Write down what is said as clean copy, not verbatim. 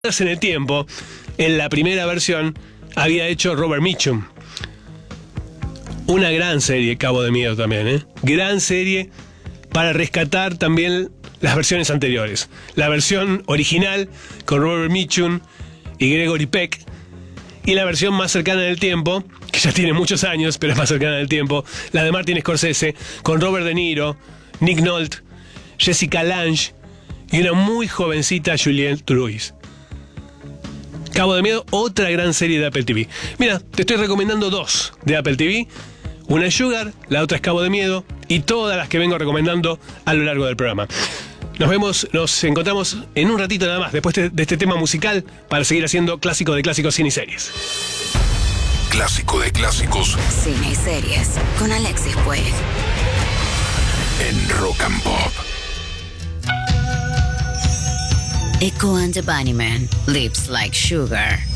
en el tiempo, en la primera versión, había hecho Robert Mitchum. Una gran serie, Cabo de Miedo también, ¿eh? Gran serie para rescatar también las versiones anteriores. La versión original con Robert Mitchum y Gregory Peck, y la versión más cercana en el tiempo, que ya tiene muchos años, pero es más cercana en el tiempo, la de Martin Scorsese, con Robert De Niro, Nick Nolte, Jessica Lange y una muy jovencita Juliette Lewis. Cabo de Miedo, otra gran serie de Apple TV. Mira, te estoy recomendando dos de Apple TV. Una es Sugar, la otra es Cabo de Miedo, y todas las que vengo recomendando a lo largo del programa. Nos encontramos en un ratito nada más, después de este tema musical, para seguir haciendo clásico de clásicos, cine y series. Clásico de clásicos, cine y series, con Alexis Puig. En Rock and Pop. Echo and the Bunnymen, Lips Like Sugar.